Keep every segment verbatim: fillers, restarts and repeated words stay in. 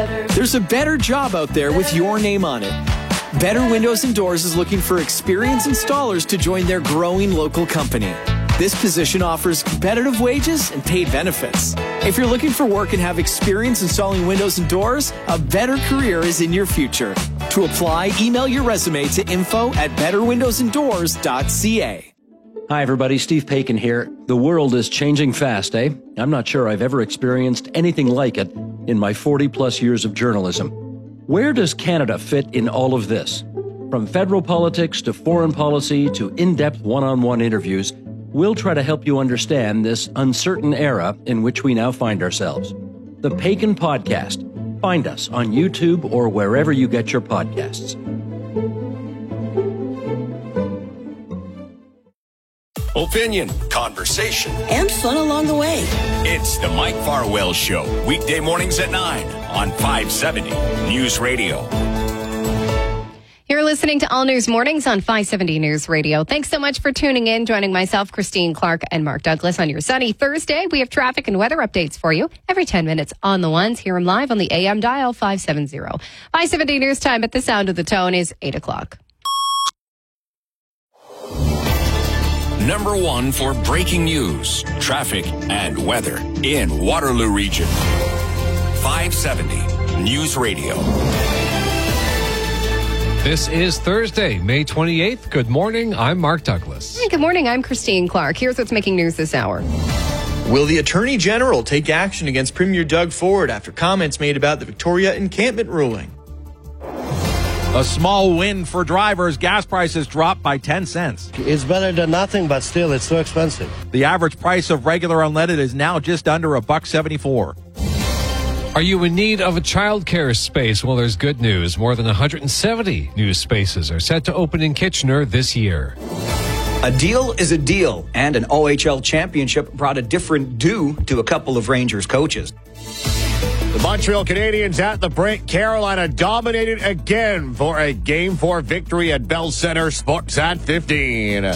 There's a better job out there with your name on it. Better Windows and Doors is looking for experienced installers to join their growing local company. This position offers competitive wages and paid benefits. If you're looking for work and have experience installing windows and doors, a better career is in your future. To apply, email your resume to info at better windows and doors dot c a. Hi, everybody. Steve Paikin here. The world is changing fast, eh? I'm not sure I've ever experienced anything like it in my forty-plus years of journalism. Where does Canada fit in all of this? From federal politics to foreign policy to in-depth one-on-one interviews, we'll try to help you understand this uncertain era in which we now find ourselves. The Paikin Podcast. Find us on YouTube or wherever you get your podcasts. Opinion, conversation, and fun along the way. It's the Mike Farwell Show, weekday mornings at nine on five seventy News Radio. You're listening to All News Mornings on five seventy News Radio. Thanks so much for tuning in, joining myself, Christine Clark, and Mark Douglas on your sunny Thursday. We have traffic and weather updates for you every ten minutes on the ones. Hear them live on the A M dial five seventy. five seventy News Time at the sound of the tone is eight o'clock. Number one for breaking news, traffic, and weather in Waterloo Region. five seventy News Radio. This is Thursday, May twenty-eighth. Good morning. I'm Mark Douglas. Hey, good morning. I'm Christine Clark. Here's what's making news this hour. Will the Attorney General take action against Premier Doug Ford after comments made about the Victoria encampment ruling? A small win for drivers. Gas prices dropped by ten cents. It's better than nothing, but still, it's too expensive. The average price of regular unleaded is now just under a buck seventy-four. Are you in need of a childcare space? Well, there's good news. More than one hundred seventy new spaces are set to open in Kitchener this year. A deal is a deal, and an O H L championship brought a different do to a couple of Rangers coaches. The Montreal Canadiens at the break. Carolina dominated again for a Game four victory at Bell Center. Sports at fifteen.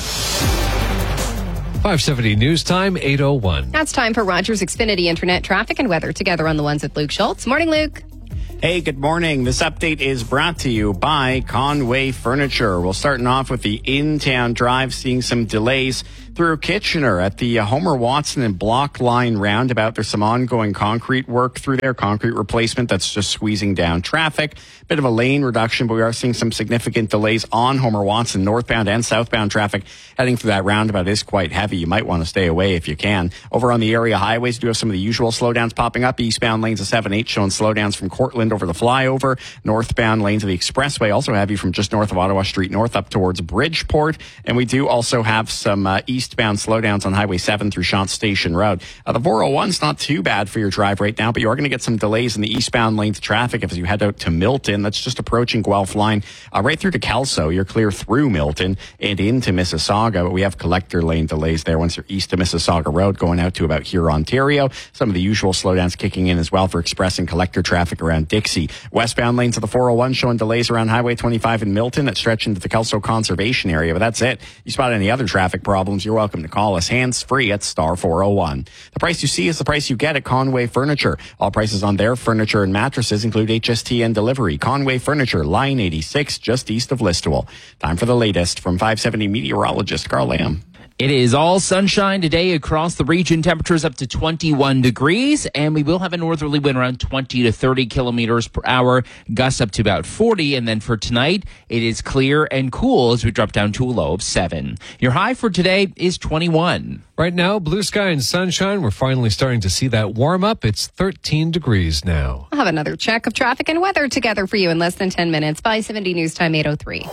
five seventy News Time, eight oh one. Now it's time for Rogers Xfinity Internet traffic and weather together on the ones with Luke Schultz. Morning, Luke. Hey, good morning. This update is brought to you by Conway Furniture. We'll starting off with the in-town drive, seeing some delays through Kitchener at the uh, Homer Watson and Block Line roundabout. There's some ongoing concrete work through there, concrete replacement that's just squeezing down traffic. Bit of a lane reduction, but we are seeing some significant delays on Homer Watson. Northbound and southbound traffic heading through that roundabout is quite heavy. You might want to stay away if you can. Over on the area highways, we do have some of the usual slowdowns popping up. Eastbound lanes of seven eight showing slowdowns from Cortland over the flyover. Northbound lanes of the expressway also have you from just north of Ottawa Street north up towards Bridgeport. And we do also have some uh, eastbound slowdowns on Highway seven through Shant Station Road. Uh, the four oh one's not too bad for your drive right now, but you are going to get some delays in the eastbound lanes of traffic as you head out to Milton. That's just approaching Guelph Line. Uh, right through to Kelso, you're clear through Milton and into Mississauga, but we have collector lane delays there once you're east of Mississauga Road going out to about here, Ontario. Some of the usual slowdowns kicking in as well for express and collector traffic around Dixie. Westbound lanes of the four oh one showing delays around Highway twenty-five in Milton that stretch into the Kelso Conservation Area, but that's it. You spot any other traffic problems, you're welcome to call us hands free at star four oh one. The price you see is the price you get at Conway Furniture. All prices on their furniture and mattresses include H S T and delivery. Conway Furniture, line eighty-six, just east of Listowel. Time for the latest from five seventy meteorologist Carl Lamb. It is all sunshine today across the region. Temperatures up to twenty-one degrees, and we will have a northerly wind around twenty to thirty kilometers per hour, gusts up to about forty. And then for tonight, it is clear and cool as we drop down to a low of seven. Your high for today is twenty-one. Right now, blue sky and sunshine. We're finally starting to see that warm up. It's thirteen degrees now. I'll have another check of traffic and weather together for you in less than ten minutes. five seventy News Time, eight oh three.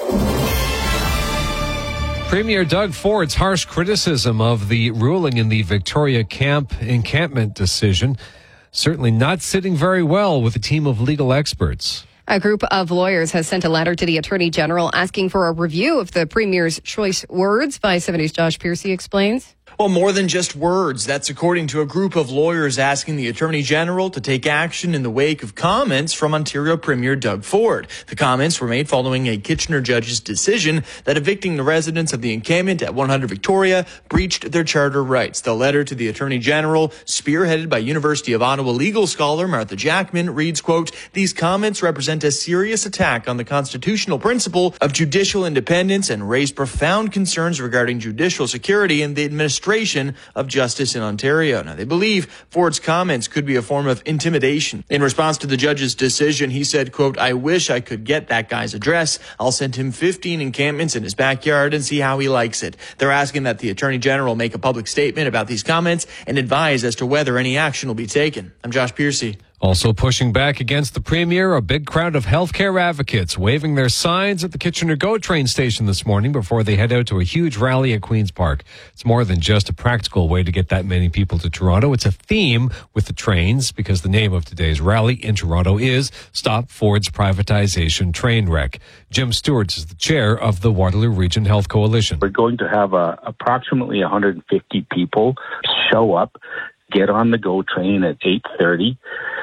Premier Doug Ford's harsh criticism of the ruling in the Victoria Camp encampment decision certainly not sitting very well with a team of legal experts. A group of lawyers has sent a letter to the Attorney General asking for a review of the Premier's choice words. five seventy's Josh Piercy explains. Well, more than just words. That's according to a group of lawyers asking the Attorney General to take action in the wake of comments from Ontario Premier Doug Ford. The comments were made following a Kitchener judge's decision that evicting the residents of the encampment at one hundred Victoria breached their charter rights. The letter to the Attorney General, spearheaded by University of Ottawa legal scholar Martha Jackman, reads, quote, "These comments represent a serious attack on the constitutional principle of judicial independence and raise profound concerns regarding judicial security and the administration of justice in Ontario." Now, they believe Ford's comments could be a form of intimidation. In response to the judge's decision, he said, quote, "I wish I could get that guy's address. I'll send him fifteen encampments in his backyard and see how he likes it." They're asking that the Attorney General make a public statement about these comments and advise as to whether any action will be taken. I'm Josh Piercy. Also pushing back against the Premier, a big crowd of healthcare advocates waving their signs at the Kitchener GO train station this morning before they head out to a huge rally at Queen's Park. It's more than just a practical way to get that many people to Toronto. It's a theme with the trains because the name of today's rally in Toronto is Stop Ford's Privatization Train Wreck. Jim Stewart is the chair of the Waterloo Region Health Coalition. We're going to have uh, approximately one hundred fifty people show up, get on the GO train at eight thirty.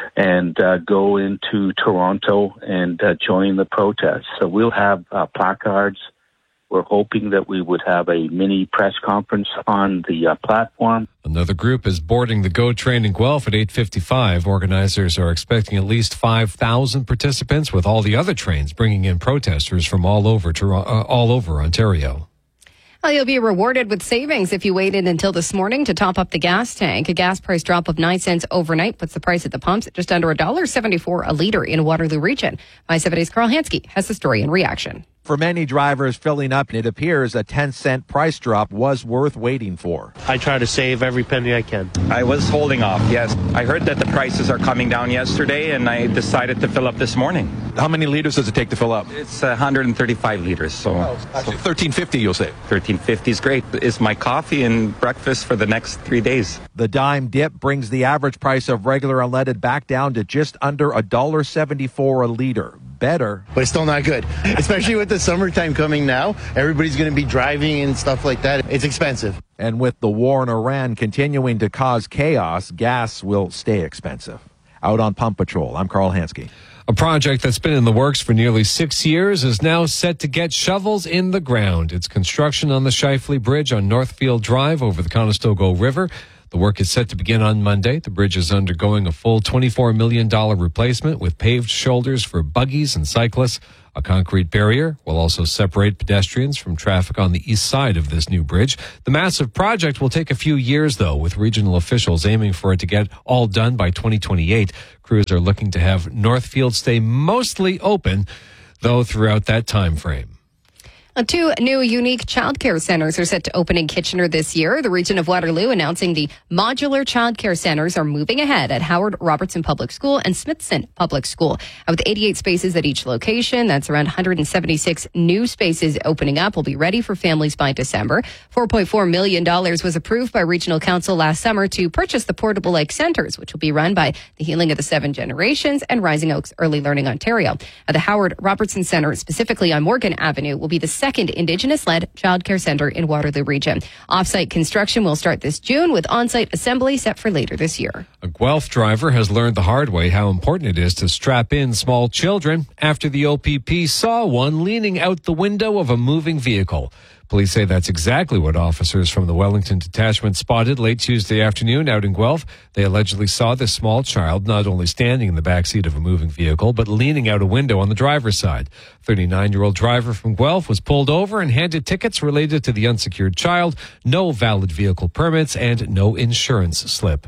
And uh, go into Toronto and uh, join the protest. So we'll have uh, placards. We're hoping that we would have a mini press conference on the uh, platform. Another group is boarding the GO train in Guelph at eight fifty-five. Organizers are expecting at least five thousand participants, with all the other trains bringing in protesters from all over Toronto, uh, all over Ontario. Well, you'll be rewarded with savings if you waited until this morning to top up the gas tank. A gas price drop of nine cents overnight puts the price at the pumps at just under one dollar seventy-four a litre in Waterloo Region. My seven Days Carl Hansky has the story in reaction. For many drivers filling up, it appears a ten cent price drop was worth waiting for. I try to save every penny I can. I was holding off, yes. I heard that the prices are coming down yesterday, and I decided to fill up this morning. How many liters does it take to fill up? It's one hundred thirty-five liters, so... Oh, actually, thirteen fifty you'll save. thirteen fifty is great. It's my coffee and breakfast for the next three days. The dime dip brings the average price of regular unleaded back down to just under one dollar seventy-four a liter. Better. But it's still not good, especially with the summertime coming now. Everybody's going to be driving and stuff like that. It's expensive. And with the war in Iran continuing to cause chaos, gas will stay expensive. Out on Pump Patrol, I'm Carl Hansky. A project that's been in the works for nearly six years is now set to get shovels in the ground. It's construction on the Shifley Bridge on Northfield Drive over the Conestoga River. The work is set to begin on Monday. The bridge is undergoing a full twenty-four million dollars replacement with paved shoulders for buggies and cyclists. A concrete barrier will also separate pedestrians from traffic on the east side of this new bridge. The massive project will take a few years, though, with regional officials aiming for it to get all done by twenty twenty-eight. Crews are looking to have Northfield stay mostly open, though, throughout that time frame. Two new unique childcare centers are set to open in Kitchener this year. The region of Waterloo announcing the modular childcare centers are moving ahead at Howard Robertson Public School and Smithson Public School. With eighty-eight spaces at each location, that's around one hundred seventy-six new spaces opening up. Will be ready for families by December. four point four million dollars was approved by Regional Council last summer to purchase the Portable Lake Centers, which will be run by the Healing of the Seven Generations and Rising Oaks Early Learning Ontario. The Howard Robertson Center, specifically on Morgan Avenue, will be the second second Indigenous-led childcare center in Waterloo Region. Off-site construction will start this June with on-site assembly set for later this year. A Guelph driver has learned the hard way how important it is to strap in small children after the O P P saw one leaning out the window of a moving vehicle. Police say that's exactly what officers from the Wellington Detachment spotted late Tuesday afternoon out in Guelph. They allegedly saw this small child not only standing in the backseat of a moving vehicle, but leaning out a window on the driver's side. thirty-nine-year-old driver from Guelph was pulled over and handed tickets related to the unsecured child, no valid vehicle permits, and no insurance slip.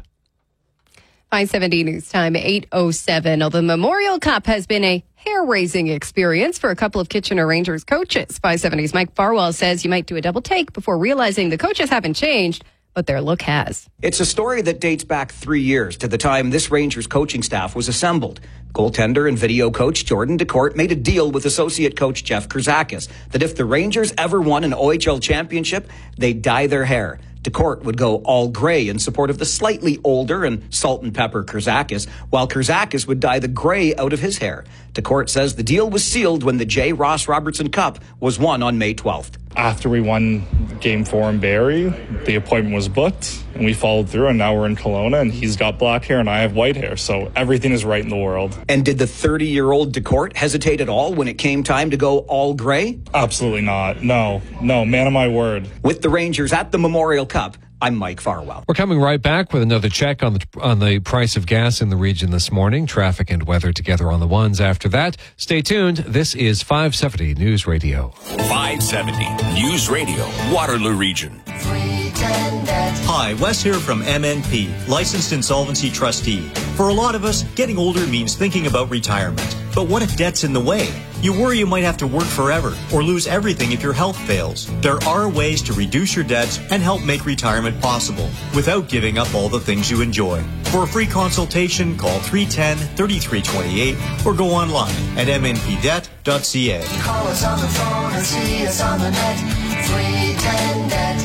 five seventy News Time, eight oh seven. The Memorial Cup has been a hair-raising experience for a couple of Kitchener Rangers coaches. five seventy's Mike Farwell says you might do a double take before realizing the coaches haven't changed, but their look has. It's a story that dates back three years to the time this Rangers coaching staff was assembled. Goaltender and video coach Jordan DeCourt made a deal with associate coach Jeff Kurzakis that if the Rangers ever won an O H L championship, they'd dye their hair. DeCourt would go all gray in support of the slightly older and salt and pepper Kurzakis, while Kurzakis would dye the gray out of his hair. DeCourt says the deal was sealed when the J. Ross Robertson Cup was won on May twelfth. After we won game four in Barrie, the appointment was booked and we followed through, and now we're in Kelowna and he's got black hair and I have white hair. So everything is right in the world. And did the thirty-year-old DeCourt hesitate at all when it came time to go all gray? Absolutely not. No, no, man of my word. With the Rangers at the Memorial Cup, I'm Mike Farwell. We're coming right back with another check on the on the price of gas in the region this morning. Traffic and weather together on the ones after that. Stay tuned. This is five seventy News Radio. five seventy News Radio, Waterloo Region. Hi, Wes here from M N P, Licensed Insolvency Trustee. For a lot of us, getting older means thinking about retirement. But what if debt's in the way? You worry you might have to work forever or lose everything if your health fails. There are ways to reduce your debts and help make retirement possible without giving up all the things you enjoy. For a free consultation, call three one zero, three three two eight or go online at m n p debt dot c a. Call us on the phone or see us on the net. three one zero debt.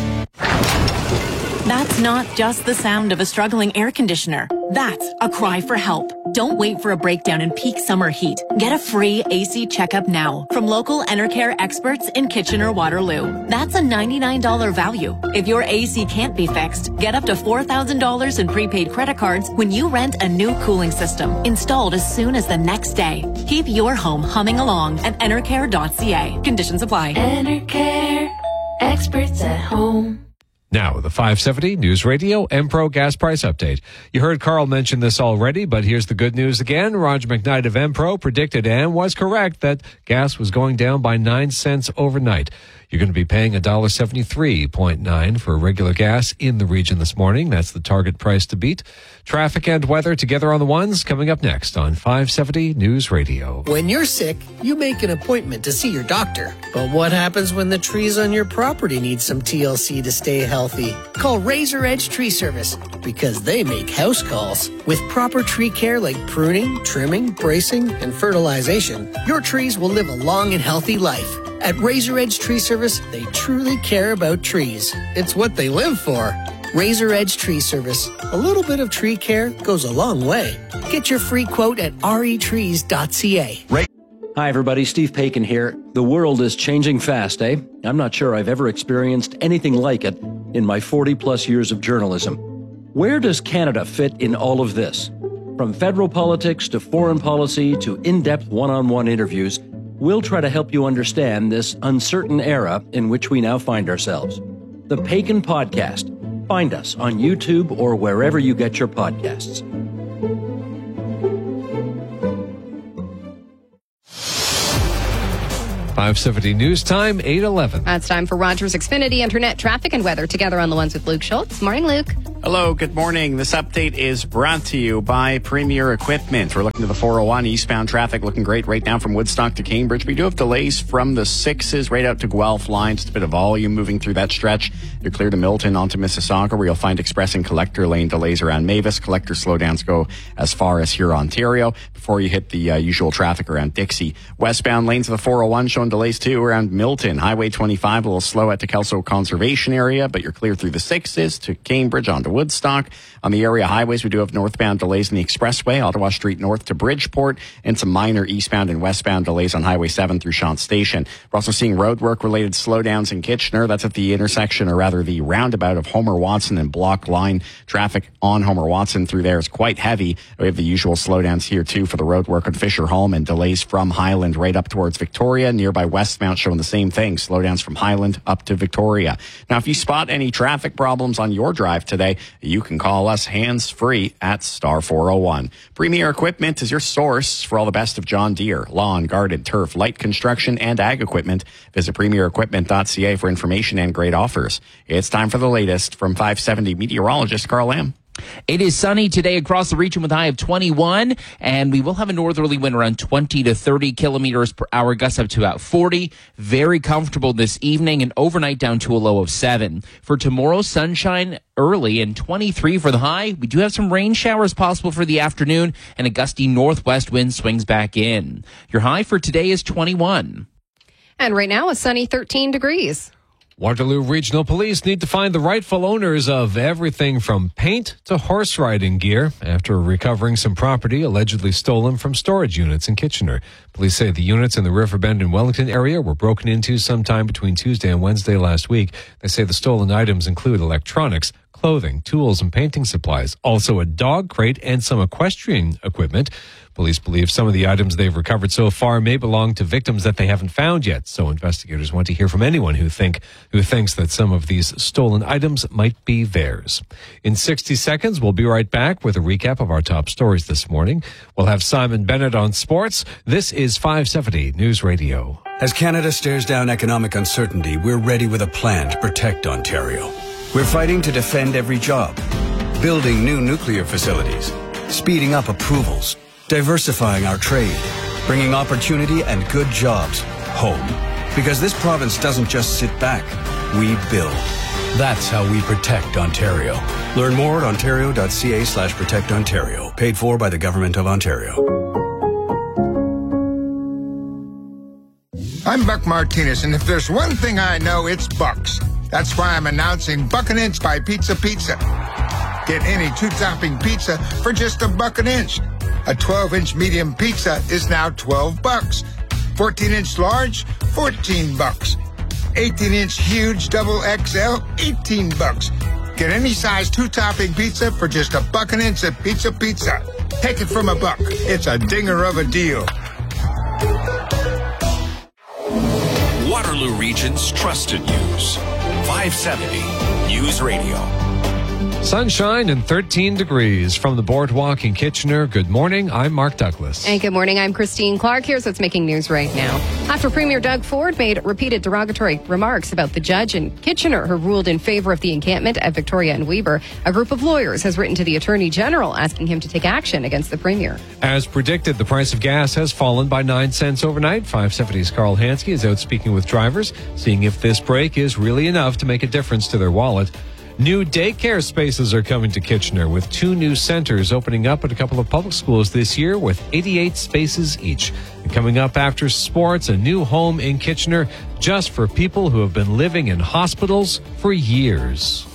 That's not just the sound of a struggling air conditioner. That's a cry for help. Don't wait for a breakdown in peak summer heat. Get a free A C checkup now from local Enercare experts in Kitchener-Waterloo. That's a ninety-nine dollars value. If your A C can't be fixed, get up to four thousand dollars in prepaid credit cards when you rent a new cooling system installed as soon as the next day. Keep your home humming along at enercare dot c a. Conditions apply. Enercare, experts at home. Now, the five seventy News Radio Empro gas price update. You heard Carl mention this already, but here's the good news again. Roger McKnight of Empro predicted and was correct that gas was going down by nine cents overnight. You're going to be paying one dollar seventy-three point nine for regular gas in the region this morning. That's the target price to beat. Traffic and weather together on the ones coming up next on five seventy News Radio. When you're sick, you make an appointment to see your doctor. But what happens when the trees on your property need some T L C to stay healthy? Call Razor Edge Tree Service because they make house calls. With proper tree care like pruning, trimming, bracing, and fertilization, your trees will live a long and healthy life. At Razor Edge Tree Service, they truly care about trees. It's what they live for. Razor Edge Tree Service. A little bit of tree care goes a long way. Get your free quote at r e trees dot c a. Hi, everybody. Steve Paikin here. The world is changing fast, eh? I'm not sure I've ever experienced anything like it in my forty-plus years of journalism. Where does Canada fit in all of this? From federal politics to foreign policy to in-depth one-on-one interviews, we'll try to help you understand this uncertain era in which we now find ourselves. The Paikin Podcast. Find us on YouTube or wherever you get your podcasts. five seventy News Time, eight eleven. It's time for Rogers Xfinity Internet traffic and weather together on the ones with Luke Schultz. Morning, Luke. Hello, good morning. This update is brought to you by Premier Equipment. We're looking to the four oh one eastbound traffic looking great right now from Woodstock to Cambridge. We do have delays from the sixes right out to Guelph line. Just a bit of volume moving through that stretch. You're clear to Milton onto Mississauga, where you'll find express and collector lane delays around Mavis. Collector slowdowns go as far as here, Ontario, before you hit the uh, usual traffic around Dixie. Westbound lanes of the four oh one showing delays too around Milton. Highway twenty-five a little slow at the Kelso Conservation Area, but you're clear through the sixes to Cambridge onto Woodstock. On the area highways, we do have northbound delays in the expressway, Ottawa Street north to Bridgeport, and some minor eastbound and westbound delays on Highway seven through Shant Station. We're also seeing roadwork related slowdowns in Kitchener. That's at the intersection, or rather the roundabout of Homer Watson and Block Line. Traffic on Homer Watson through there is quite heavy. We have the usual slowdowns here too for the roadwork on Fisher Holm, and delays from Highland right up towards Victoria. Nearby Westmount showing the same thing, slowdowns from Highland up to Victoria. Now, if you spot any traffic problems on your drive today, you can call us hands-free at star four oh one. Premier Equipment is your source for all the best of John Deere, lawn, garden, turf, light construction, and ag equipment. Visit premier equipment dot c a for information and great offers. It's time for the latest from five seventy meteorologist Carl Lamb. It is sunny today across the region with a high of twenty-one, and we will have a northerly wind around twenty to thirty kilometers per hour, gusts up to about forty. Very comfortable this evening, and overnight down to a low of seven. For tomorrow, sunshine early and twenty-three for the high. We do have some rain showers possible for the afternoon, and a gusty northwest wind swings back in. Your high for today is twenty-one. And right now, a sunny thirteen degrees. Waterloo Regional Police need to find the rightful owners of everything from paint to horse riding gear after recovering some property allegedly stolen from storage units in Kitchener. Police say the units in the Riverbend and Wellington area were broken into sometime between Tuesday and Wednesday last week. They say the stolen items include electronics, clothing, tools, and painting supplies, also a dog crate and some equestrian equipment. Police believe some of the items they've recovered so far may belong to victims that they haven't found yet. So investigators want to hear from anyone who think who thinks that some of these stolen items might be theirs. In sixty seconds, we'll be right back with a recap of our top stories this morning. We'll have Simon Bennett on sports. This is five seventy News Radio. As Canada stares down economic uncertainty, we're ready with a plan to protect Ontario. We're fighting to defend every job, building new nuclear facilities, speeding up approvals, diversifying our trade, bringing opportunity and good jobs home. Because this province doesn't just sit back, we build. That's how we protect Ontario. Learn more at ontario.ca slash protect Ontario. Paid for by the Government of Ontario. I'm Buck Martinez, and if there's one thing I know, it's Bucks. That's why I'm announcing Buck an Inch by Pizza Pizza. Get any two-topping pizza for just a buck an inch. A twelve-inch medium pizza is now twelve bucks. fourteen-inch large, fourteen bucks. eighteen-inch huge double X L, eighteen bucks. Get any size two-topping pizza for just a buck an inch at Pizza Pizza. Take it from a buck. It's a dinger of a deal. Waterloo Region's trusted news. five seventy News Radio. Sunshine and thirteen degrees from the boardwalk in Kitchener. Good morning. I'm Mark Douglas. And good morning. I'm Christine Clark. Here's what's making news right now. After Premier Doug Ford made repeated derogatory remarks about the judge in Kitchener who ruled in favor of the encampment at Victoria and Weber, a group of lawyers has written to the Attorney General asking him to take action against the Premier. As predicted, the price of gas has fallen by nine cents overnight. five seventy's Carl Hansky is out speaking with drivers, seeing if this break is really enough to make a difference to their wallet. New daycare spaces are coming to Kitchener, with two new centers opening up at a couple of public schools this year with eighty-eight spaces each. And coming up after sports, a new home in Kitchener just for people who have been living in hospitals for years.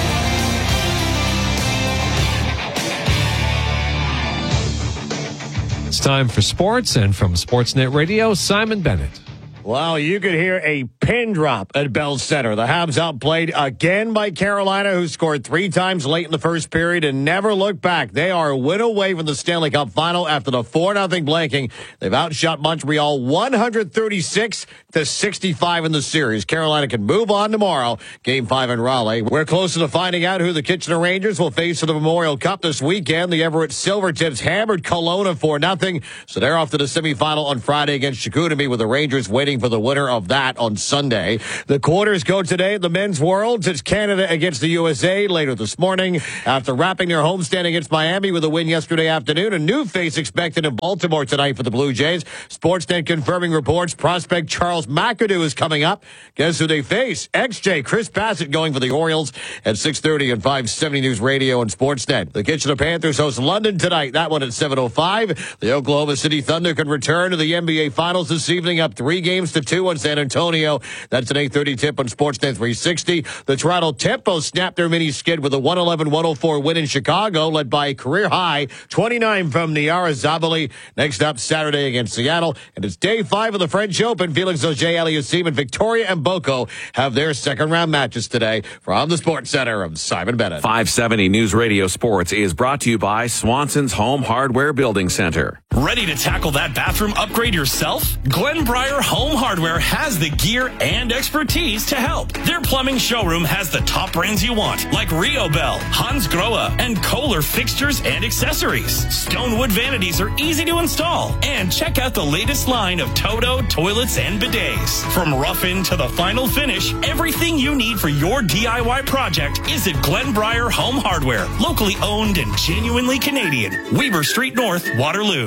It's time for sports, and from Sportsnet Radio, Simon Bennett. Well, you could hear a pin drop at Bell Center. The Habs outplayed again by Carolina, who scored three times late in the first period and never looked back. They are a win away from the Stanley Cup final after the four nothing blanking. They've outshot Montreal one thirty-six to sixty-five in the series. Carolina can move on tomorrow. Game five in Raleigh. We're closer to finding out who the Kitchener Rangers will face in the Memorial Cup this weekend. The Everett Silvertips hammered Kelowna four nothing, so they're off to the semifinal on Friday against Chicoutimi, with the Rangers waiting for the winner of that on Sunday. The quarters go today at the Men's Worlds. It's Canada against the U S A later this morning. After wrapping their homestand against Miami with a win yesterday afternoon, a new face expected in Baltimore tonight for the Blue Jays. Sportsnet confirming reports prospect Charles McAdoo is coming up. Guess who they face? X J Chris Bassett going for the Orioles at six thirty on five seventy News Radio and Sportsnet. The Kitchener Panthers host London tonight. That one at seven oh five. The Oklahoma City Thunder can return to the N B A Finals this evening, up three games to two on San Antonio. That's an eight thirty tip on Sportsnet three sixty. The Toronto Tempos snapped their mini skid with a one eleven one oh four win in Chicago, led by a career high twenty-nine from Niara Zabali. Next up Saturday against Seattle, and it's day five of the French Open. Felix Auger-Aliassime and Victoria Mboko have their second round matches today. From the Sports Center, of Simon Bennett. five seventy News Radio Sports is brought to you by Swanson's Home Hardware Building Center. Ready to tackle that bathroom upgrade yourself? Glenbriar Home Hardware has the gear and expertise to help. Their plumbing showroom has the top brands you want, like Rio Bell, Hans Grohe, and Kohler fixtures and accessories. Stonewood vanities are easy to install. And check out the latest line of Toto toilets and bidets. From rough-in to the final finish, everything you need for your D I Y project is at Glenbriar Home Hardware, locally owned and genuinely Canadian. Weber Street North, Waterloo.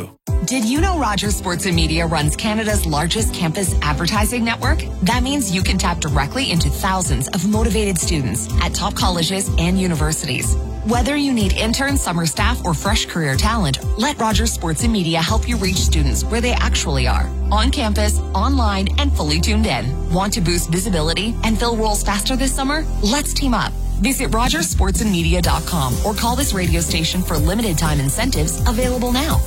Did you know Rogers Sports and Media runs Canada's largest campus advertising network? That means you can tap directly into thousands of motivated students at top colleges and universities. Whether you need interns, summer staff, or fresh career talent, let Rogers Sports and Media help you reach students where they actually are. On campus, online, and fully tuned in. Want to boost visibility and fill roles faster this summer? Let's team up. Visit rogers sports and media dot com or call this radio station for limited time incentives available now.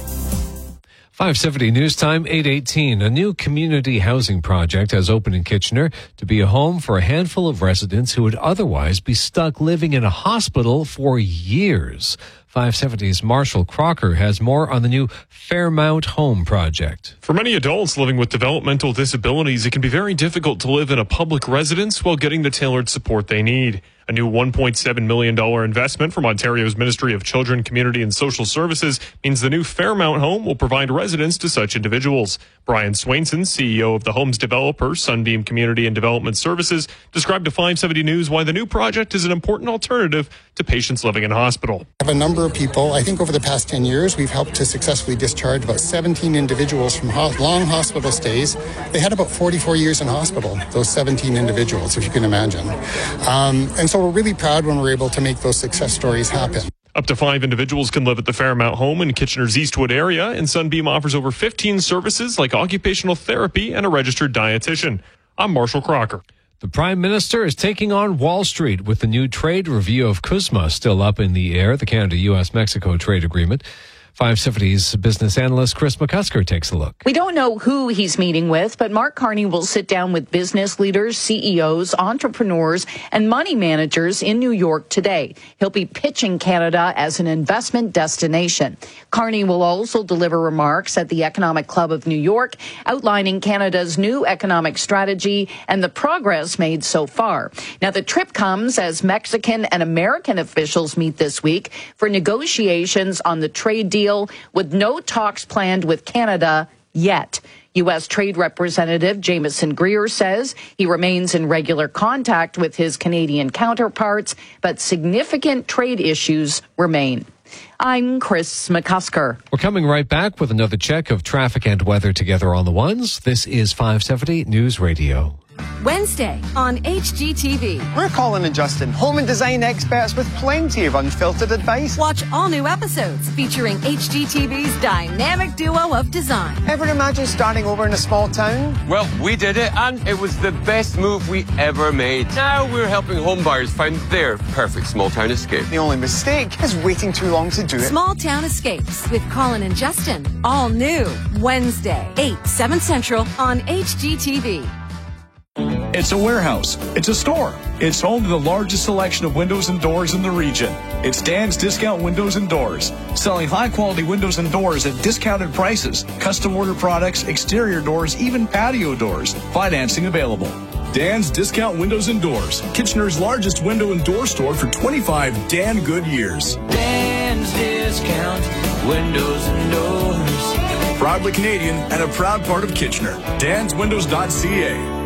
five seventy News Time, eight eighteen. A new community housing project has opened in Kitchener to be a home for a handful of residents who would otherwise be stuck living in a hospital for years. five seventy's Marshall Crocker has more on the new Fairmount Home project. For many adults living with developmental disabilities, it can be very difficult to live in a public residence while getting the tailored support they need. A new one point seven million dollars investment from Ontario's Ministry of Children, Community and Social Services means the new Fairmount Home will provide residence to such individuals. Brian Swainson, C E O of the home's developer, Sunbeam Community and Development Services, described to five seventy News why the new project is an important alternative to patients living in hospital. I have a number of people. I think over the past ten years, we've helped to successfully discharge about seventeen individuals from ho- long hospital stays. They had about forty-four years in hospital, those seventeen individuals, if you can imagine. Um, and so we're really proud when we're able to make those success stories happen. Up to five individuals can live at the Fairmount Home in Kitchener's Eastwood area, and Sunbeam offers over fifteen services like occupational therapy and a registered dietitian. I'm Marshall Crocker. The Prime Minister is taking on Wall Street with the new trade review of CUSMA still up in the air, the Canada-U S Mexico trade agreement. five seventy's business analyst Chris McCusker takes a look. We don't know who he's meeting with, but Mark Carney will sit down with business leaders, C E Os, entrepreneurs, and money managers in New York today. He'll be pitching Canada as an investment destination. Carney will also deliver remarks at the Economic Club of New York, outlining Canada's new economic strategy and the progress made so far. Now, the trip comes as Mexican and American officials meet this week for negotiations on the trade deal with no talks planned with Canada yet. U S Trade Representative Jameson Greer says he remains in regular contact with his Canadian counterparts, but significant trade issues remain. I'm Chris McCusker. We're coming right back with another check of traffic and weather together on the ones. This is five seventy News Radio. Wednesday on H G T V. We're Colin and Justin, home and design experts with plenty of unfiltered advice. Watch all new episodes featuring H G T V's dynamic duo of design. Ever imagine starting over in a small town? Well, we did it, and it was the best move we ever made. Now we're helping home buyers find their perfect small town escape. The only mistake is waiting too long to do it. Small Town Escapes with Colin and Justin. All new Wednesday, eight, seven Central on H G T V. It's a warehouse. It's a store. It's home to the largest selection of windows and doors in the region. It's Dan's Discount Windows and Doors, selling high-quality windows and doors at discounted prices, custom order products, exterior doors, even patio doors. Financing available. Dan's Discount Windows and Doors, Kitchener's largest window and door store for twenty-five Dan good years. Dan's Discount Windows and Doors. Proudly Canadian and a proud part of Kitchener. dans windows dot c a.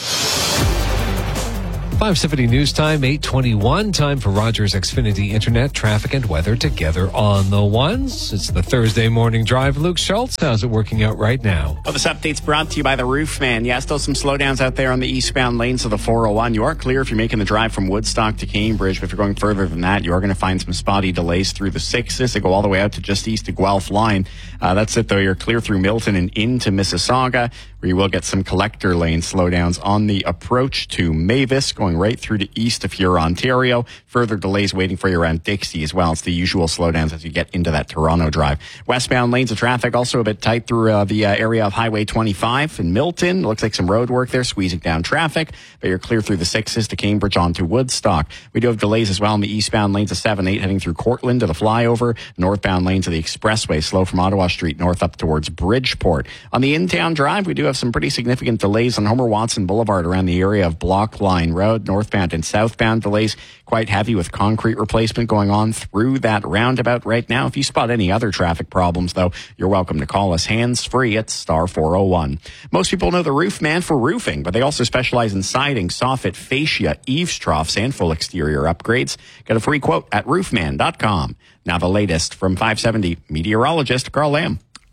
five seventy News Time, eight twenty-one. Time for Rogers Xfinity Internet, traffic and weather together on the ones. It's the Thursday morning drive. Luke Schultz, how's it working out right now? Well, this update's brought to you by the Roofman. Yeah, still some slowdowns out there on the eastbound lanes of the four oh one. You are clear if you're making the drive from Woodstock to Cambridge, but if you're going further than that, you are going to find some spotty delays through the sixes that go all the way out to just east of Guelph line. Uh, that's it, though. You're clear through Milton and into Mississauga, where you will get some collector lane slowdowns on the approach to Mavis, going right through to east of Huron, Ontario. Further delays waiting for you around Dixie as well. It's the usual slowdowns as you get into that Toronto drive. Westbound lanes of traffic also a bit tight through uh, the uh, area of Highway twenty-five in Milton. Looks like some road work there, squeezing down traffic, but you're clear through the sixes to Cambridge onto Woodstock. We do have delays as well in the eastbound lanes of seven eight heading through Cortland to the flyover. Northbound lanes of the expressway slow from Ottawa Street north up towards Bridgeport. On the in-town drive, we do have some pretty significant delays on Homer Watson Boulevard around the area of Block Line Road. Northbound and southbound delays quite heavy with concrete replacement going on through that roundabout right now. If you spot any other traffic problems, though, you're welcome to call us hands-free at star four oh one. Most people know the Roofman for roofing, but they also specialize in siding, soffit, fascia, eaves troughs, and full exterior upgrades. Get a free quote at roofman dot com. Now the latest from five seventy meteorologist Carl Lamb.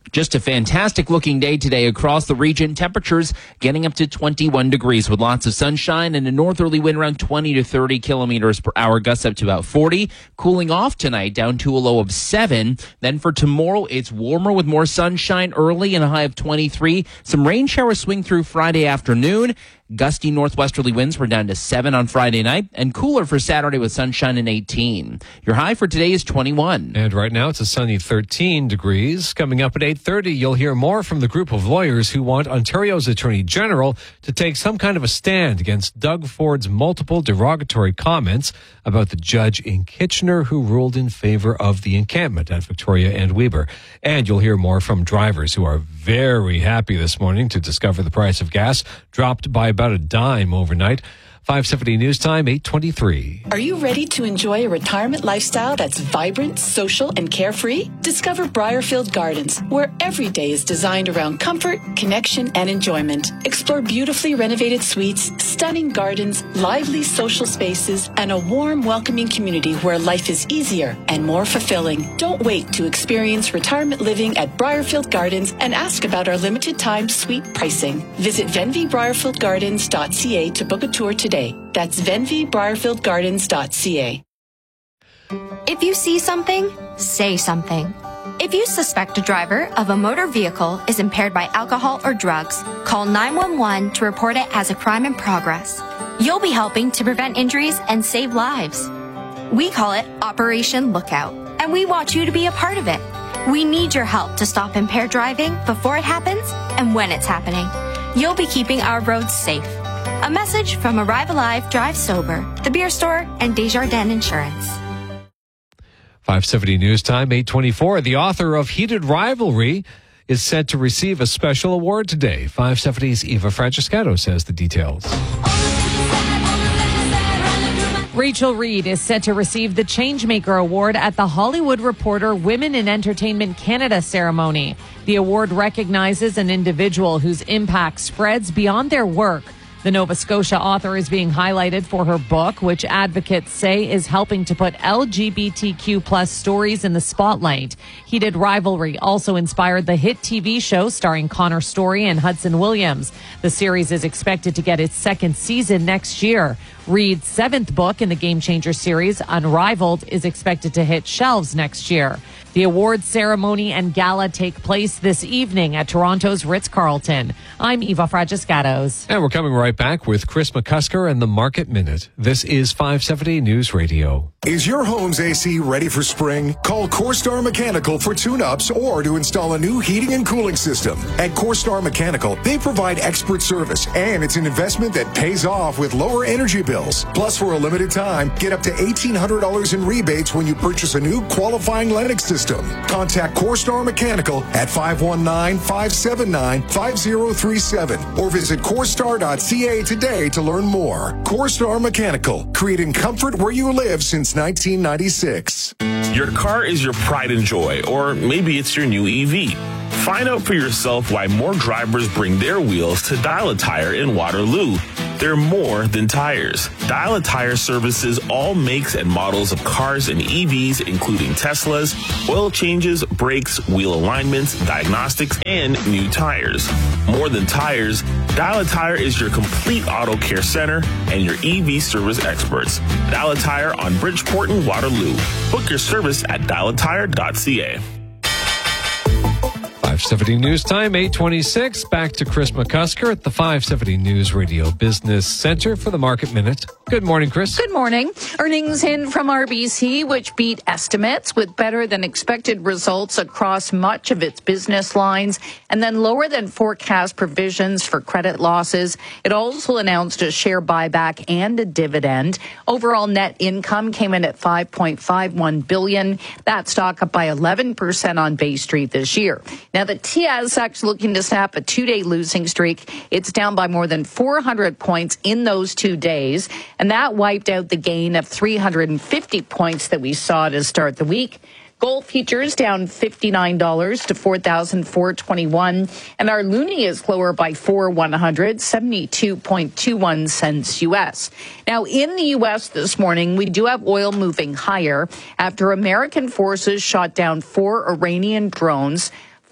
Just a fantastic looking day today across the region. Temperatures getting up to twenty-one degrees with lots of sunshine and a northerly wind around twenty to thirty kilometers per hour, gusts up to about forty. Cooling off tonight down to a low of seven. Then for tomorrow, it's warmer with more sunshine early and a high of twenty-three. Some rain showers swing through Friday afternoon. Gusty northwesterly winds were down to seven on Friday night, and cooler for Saturday with sunshine and eighteen. Your high for today is twenty-one. And right now it's a sunny thirteen degrees. Coming up at eight thirty, you'll hear more from the group of lawyers who want Ontario's Attorney General to take some kind of a stand against Doug Ford's multiple derogatory comments about the judge in Kitchener who ruled in favor of the encampment at Victoria and Weber. And you'll hear more from drivers who are very happy this morning to discover the price of gas dropped by about a dime overnight. five seventy News Time, eight twenty-three. Are you ready to enjoy a retirement lifestyle that's vibrant, social, and carefree? Discover Briarfield Gardens, where every day is designed around comfort, connection, and enjoyment. Explore beautifully renovated suites, stunning gardens, lively social spaces, and a warm, welcoming community where life is easier and more fulfilling. Don't wait to experience retirement living at Briarfield Gardens and ask about our limited time suite pricing. Visit venvy briarfield gardens dot c a to book a tour today. That's venvy briarfield gardens dot c a. If you see something, say something. If you suspect a driver of a motor vehicle is impaired by alcohol or drugs, call nine one one to report it as a crime in progress. You'll be helping to prevent injuries and save lives. We call it Operation Lookout, and we want you to be a part of it. We need your help to stop impaired driving before it happens and when it's happening. You'll be keeping our roads safe. A message from Arrive Alive, Drive Sober, The Beer Store, and Desjardins Insurance. five seventy News Time, eight twenty-four. The author of Heated Rivalry is set to receive a special award today. five seventy's Eva Francescato says the details. Rachel Reed is set to receive the Changemaker Award at the Hollywood Reporter Women in Entertainment Canada ceremony. The award recognizes an individual whose impact spreads beyond their work. The Nova Scotia author is being highlighted for her book, which advocates say is helping to put L G B T Q plus stories in the spotlight. Heated Rivalry also inspired the hit T V show starring Connor Story and Hudson Williams. The series is expected to get its second season next year. Reed's seventh book in the Game Changer series, Unrivaled, is expected to hit shelves next year. The awards ceremony and gala take place this evening at Toronto's Ritz-Carlton. I'm Eva Fragiscatos. And we're coming right back with Chris McCusker and the Market Minute. This is five seventy News Radio. Is your home's A C ready for spring? Call CoreStar Mechanical for tune-ups or to install a new heating and cooling system. At CoreStar Mechanical, they provide expert service, and it's an investment that pays off with lower energy bills. Plus, for a limited time, get up to eighteen hundred dollars in rebates when you purchase a new qualifying Lennox system. Contact CoreStar Mechanical at five one nine, five seven nine, five zero three seven or visit corestar dot c a today to learn more. CoreStar Mechanical, creating comfort where you live since nineteen ninety-six. Your car is your pride and joy, or maybe it's your new E V. Find out for yourself why more drivers bring their wheels to Dial a Tire in Waterloo. They're more than tires. Dial a Tire services all makes and models of cars and E Vs, including Teslas, oil changes, brakes, wheel alignments, diagnostics, and new tires. More than tires, Dial a Tire is your complete auto care center and your E V service experts. Dial a Tire on Bridgeport and Waterloo. Book your service at dial a tire dot c a. five seventy News Time, eight twenty-six. Back to Chris McCusker at the five seventy News Radio Business Center for the Market Minute. Good morning, Chris. Good morning. Earnings in from R B C, which beat estimates with better than expected results across much of its business lines, and then lower than forecast provisions for credit losses. It also announced a share buyback and a dividend. Overall net income came in at five point five one billion dollars. That stock up by eleven percent on Bay Street this year. Now, the T S X looking to snap a two-day losing streak. It's down by more than four hundred points in those two days, and that wiped out the gain of three hundred fifty points that we saw to start the week. Gold futures down fifty-nine dollars to four thousand four hundred twenty-one dollars, and our loonie is lower by four one hundred, seventy-two point two one cents U S. Now, in the U S this morning, we do have oil moving higher after American forces shot down four Iranian drones.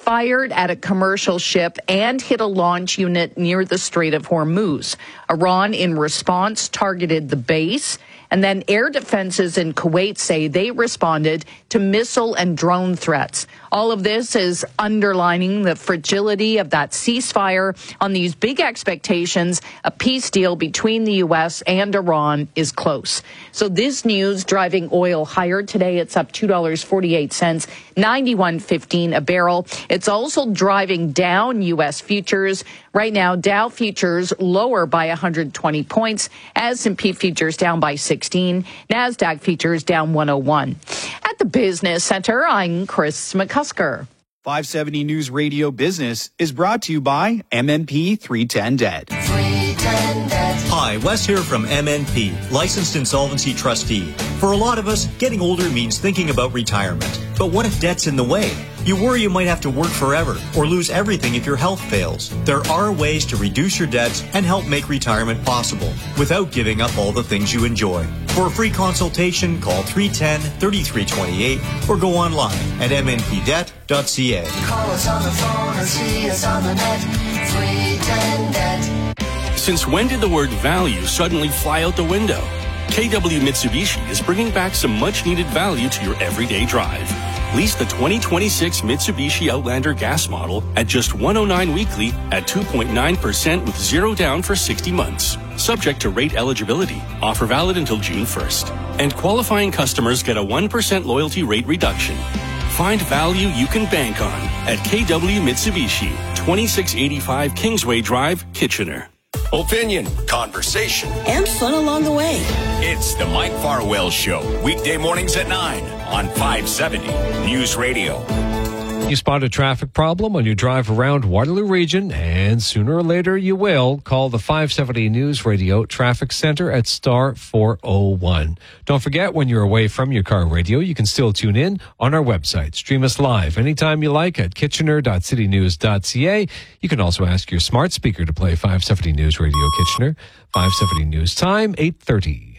fired at a commercial ship and hit a launch unit near the Strait of Hormuz. Iran, in response, targeted the base. And then air defenses in Kuwait say they responded to missile and drone threats. All of this is underlining the fragility of that ceasefire on these big expectations. A peace deal between the U S and Iran is close. So this news driving oil higher today. It's up two dollars and forty-eight cents, ninety-one fifteen a barrel. It's also driving down U S futures. Right now, Dow futures lower by one hundred twenty points. S and P futures down by sixteen. NASDAQ futures down one oh one. At the Business Center, I'm Chris McCusker. five seventy News Radio Business is brought to you by M N P three ten Debt. three ten Debt. Hi, Wes here from M N P, licensed insolvency trustee. For a lot of us, getting older means thinking about retirement. But what if debt's in the way? You worry you might have to work forever or lose everything if your health fails. There are ways to reduce your debts and help make retirement possible without giving up all the things you enjoy. For a free consultation, call three one zero, three three two eight or go online at m n p debt dot c a. Call us on the phone or see us on the net. three ten Debt. Since when did the word value suddenly fly out the window? K W Mitsubishi is bringing back some much-needed value to your everyday drive. Lease the twenty twenty-six Mitsubishi Outlander gas model at just one oh nine weekly at two point nine percent with zero down for sixty months. Subject to rate eligibility. Offer valid until June first. And qualifying customers get a one percent loyalty rate reduction. Find value you can bank on at K W Mitsubishi, twenty-six eighty-five Kingsway Drive, Kitchener. Opinion, conversation, and fun along the way. It's the Mike Farwell Show, weekday mornings at nine on five seventy News Radio. You spot a traffic problem when you drive around Waterloo Region, and sooner or later you will. Call the five seventy News Radio Traffic Center at star four oh one. Don't forget, when you're away from your car radio, you can still tune in on our website. Stream us live anytime you like at kitchener dot city news dot c a. You can also ask your smart speaker to play five seventy News Radio Kitchener. five seventy News Time, eight thirty.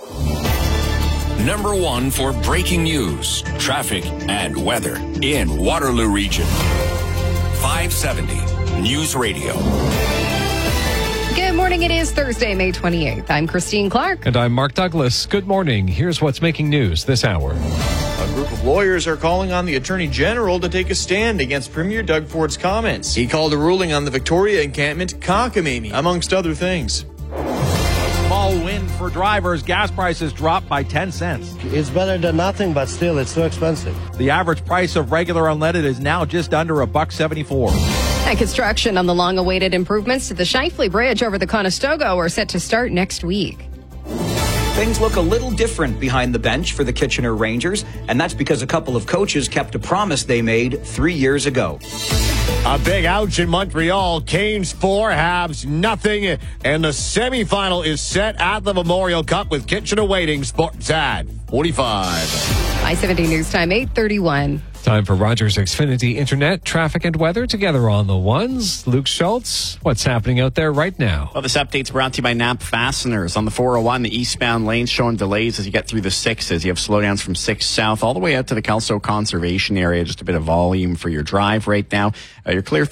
Number one for breaking news, traffic, and weather in Waterloo Region. five seventy News Radio. Good morning. It is Thursday, May twenty-eighth. I'm Christine Clark. And I'm Mark Douglas. Good morning. Here's what's making news this hour. A group of lawyers are calling on the Attorney General to take a stand against Premier Doug Ford's comments. He called a ruling on the Victoria encampment cockamamie, amongst other things. Small win for drivers. Gas prices dropped by ten cents. It's better than nothing, but still, it's too expensive. The average price of regular unleaded is now just under a buck seventy-four. And construction on the long-awaited improvements to the Shifley Bridge over the Conestoga are set to start next week. Things look a little different behind the bench for the Kitchener Rangers, and that's because a couple of coaches kept a promise they made three years ago. A big ouch in Montreal. Canes four, Habs nothing. And the semifinal is set at the Memorial Cup with Kitchener waiting. Sportsat forty-five. five seventy News Time, eight thirty-one. Time for Rogers Xfinity Internet, traffic and weather together on the ones. Luke Schultz, what's happening out there right now? Well, this update's brought to you by Knapp Fasteners. On the four oh one, the eastbound lanes showing delays as you get through the sixes. You have slowdowns from six south all the way out to the Kelso Conservation Area. Just a bit of volume for your drive right now. Uh, you're clear